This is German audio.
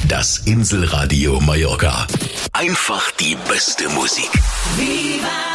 Das Inselradio Mallorca. Einfach die beste Musik. Viva